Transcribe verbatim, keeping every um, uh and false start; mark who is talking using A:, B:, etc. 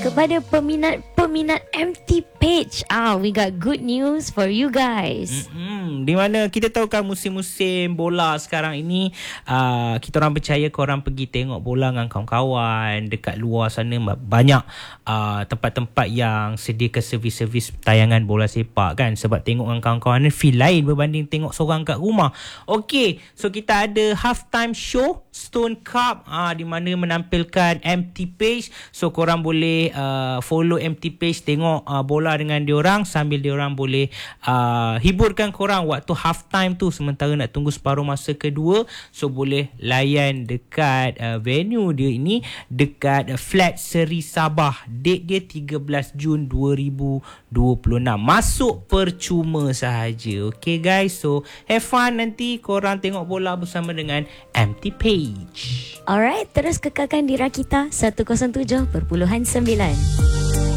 A: kepada peminat-peminat M T Page. Ah, we got good news for you guys.
B: Mm-hmm. Di mana kita tahu kan musim-musim bola sekarang ini, uh, kita orang percaya korang pergi tengok bola dengan kawan-kawan dekat luar sana. Banyak uh, tempat-tempat yang sediakan servis-servis tayangan bola sepak kan. Sebab tengok dengan kawan-kawan ni feel lain berbanding tengok seorang kat rumah. Okay, so kita ada halftime show Stone Cup uh, di mana menampilkan M T Page. So korang boleh uh, follow M T Page, tengok uh, bola dengan diorang sambil diorang boleh uh, hiburkan korang waktu halftime tu, sementara nak tunggu separuh masa kedua. So boleh layan dekat uh, venue dia ini dekat uh, Flat Seri Sabah. Date dia tiga belas Jun dua ribu dua puluh enam. Masuk percuma sahaja. Okay guys, so have fun nanti korang tengok bola bersama dengan M T Page.
A: Alright, terus kekalkan di Rakita seratus tujuh perpuluhan sembilan.